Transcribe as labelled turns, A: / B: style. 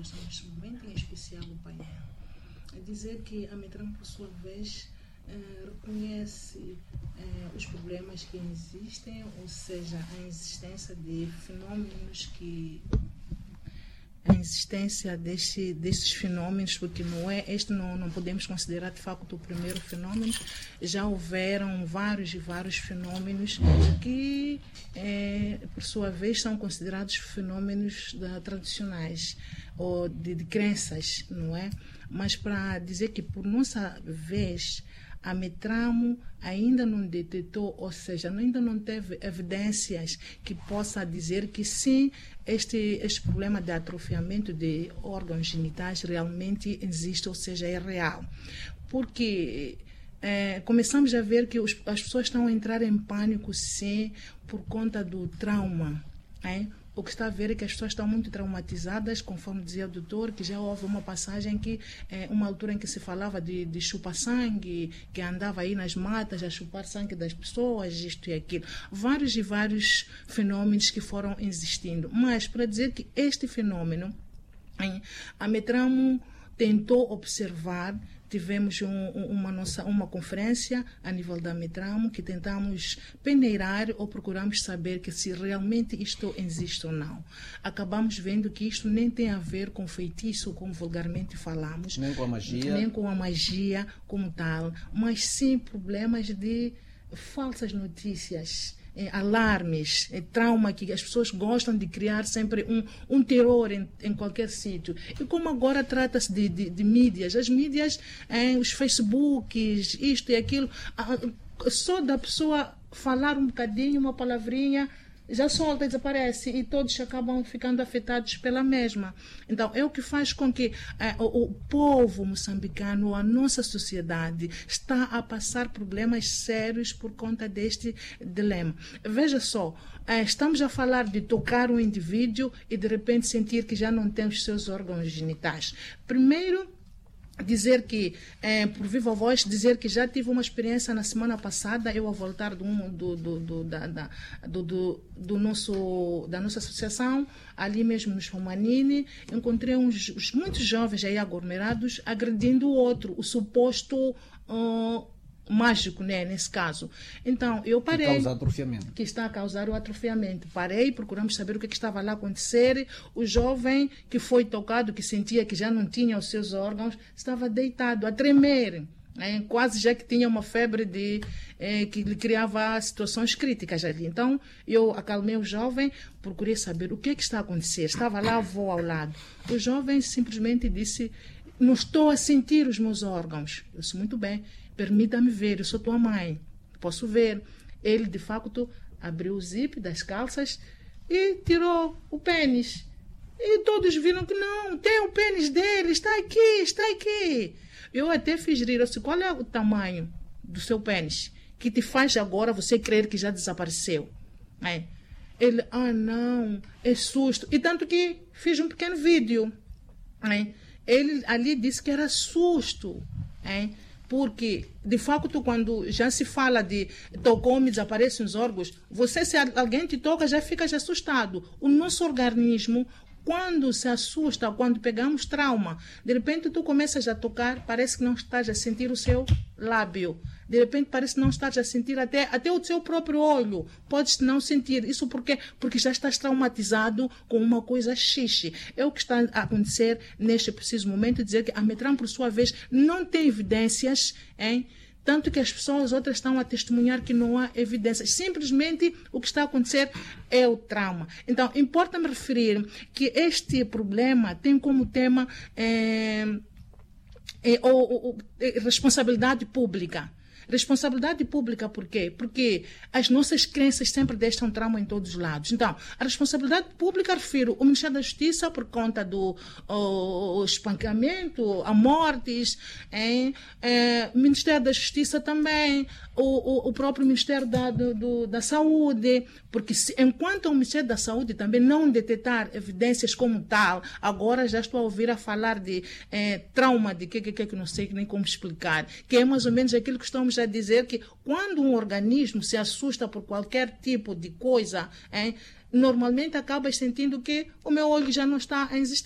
A: participação neste momento, em especial o painel. Dizer que a Ametram, por sua vez, reconhece os problemas que existem, ou seja, a existência de fenômenos desses fenômenos, porque não podemos considerar de facto o primeiro fenômeno. Já houveram vários fenômenos que, por sua vez, são considerados fenômenos tradicionais ou de crenças, não é? Mas para dizer que, por nossa vez, a Ametramo ainda não detectou, ou seja, ainda não teve evidências que possa dizer que sim, este problema de atrofiamento de órgãos genitais realmente existe, ou seja, é real. Porque começamos a ver que as pessoas estão a entrar em pânico, sim, por conta do trauma. O que está a ver é que as pessoas estão muito traumatizadas, conforme dizia o doutor, que já houve uma passagem que, uma altura em que se falava de chupar-sangue, que andava aí nas matas a chupar sangue das pessoas, isto e aquilo. Vários fenômenos que foram existindo. Mas, para dizer que este fenômeno, a Ametramo tentou observar. Tivemos uma conferência a nível da Ametramo que tentamos peneirar ou procuramos saber que se realmente isto existe ou não. Acabamos vendo que isto nem tem a ver com feitiço, como vulgarmente falamos.
B: Nem com a magia.
A: Nem com a magia como tal, mas sim problemas de falsas notícias. Alarmes, trauma, que as pessoas gostam de criar sempre um terror em qualquer sítio. E como agora trata-se de mídias, as mídias, os Facebooks, isto e aquilo, só da pessoa falar um bocadinho, uma palavrinha, já solta e desaparece e todos acabam ficando afetados pela mesma. Então, é o que faz com que o povo moçambicano, a nossa sociedade, está a passar problemas sérios por conta deste dilema. Veja só, estamos a falar de tocar um indivíduo e de repente sentir que já não tem os seus órgãos genitais. Primeiro, dizer que, por viva voz, dizer que já tive uma experiência na semana passada, eu a voltar da nossa associação, ali mesmo no Chomanini, encontrei muitos jovens aí aglomerados agredindo o outro, o suposto mágico, né, nesse caso. Então, eu parei.
B: Que causa atrofiamento.
A: Que está a causar o atrofiamento. Parei, procuramos saber o que estava lá a acontecer. O jovem que foi tocado, que sentia que já não tinha os seus órgãos, estava deitado, a tremer. Quase já que tinha uma febre que lhe criava situações críticas ali. Então, eu acalmei o jovem, procurei saber o que está a acontecer. Estava lá a avó ao lado. O jovem simplesmente disse: não estou a sentir os meus órgãos. Eu disse: muito bem, permita-me ver, eu sou tua mãe, posso ver. Ele, de facto, abriu o zip das calças e tirou o pênis. E todos viram que não, tem o pênis dele, está aqui. Eu até fiz rir, eu disse: qual é o tamanho do seu pênis que te faz agora você crer que já desapareceu? Ele: não, é susto. E tanto que fiz um pequeno vídeo. Ele ali disse que era susto. Porque, de facto, quando já se fala de tocou-me, desaparecem os órgãos, você, se alguém te toca, já fica assustado. O nosso organismo, quando se assusta, quando pegamos trauma, de repente tu começas a tocar, parece que não estás a sentir o seu lábio. De repente parece que não estás a sentir até o seu próprio olho. Podes não sentir. Isso porque já estás traumatizado com uma coisa xixi. É o que está a acontecer neste preciso momento. Dizer que a Ametram, por sua vez, não tem evidências, tanto que as pessoas outras estão a testemunhar que não há evidências. Simplesmente o que está a acontecer é o trauma. Então, importa-me referir que este problema tem como tema responsabilidade pública. Responsabilidade pública por quê? Porque as nossas crenças sempre deixam trauma em todos os lados. Então, a responsabilidade pública, refiro o Ministério da Justiça por conta do espancamento, a mortes, o Ministério da Justiça também, o próprio Ministério da Saúde, porque enquanto o Ministério da Saúde também não detectar evidências como tal, agora já estou a ouvir a falar de trauma, de que não sei nem como explicar, que é mais ou menos aquilo que estamos a dizer, que quando um organismo se assusta por qualquer tipo de coisa, normalmente acaba sentindo que o meu olho já não está a existir.